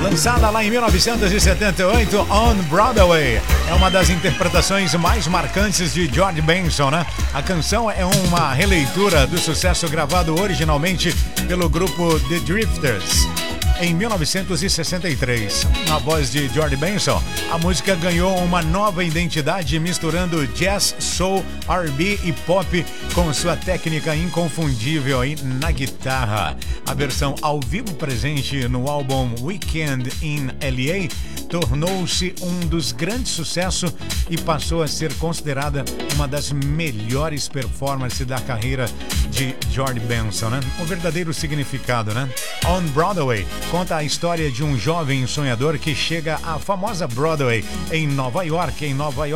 Lançada lá em 1978, On Broadway. É uma das interpretações mais marcantes de George Benson, né? A canção é uma releitura do sucesso gravado originalmente pelo grupo The Drifters em 1963. Na voz de George Benson, a música ganhou uma nova identidade misturando jazz, soul, R&B e pop com sua técnica inconfundível aí na guitarra. A versão ao vivo presente no álbum Weekend in LA tornou-se um dos grandes sucessos e passou a ser considerada uma das melhores performances da carreira de George Benson, né? O verdadeiro significado, né? On Broadway conta a história de um jovem sonhador que chega à famosa Broadway em Nova York.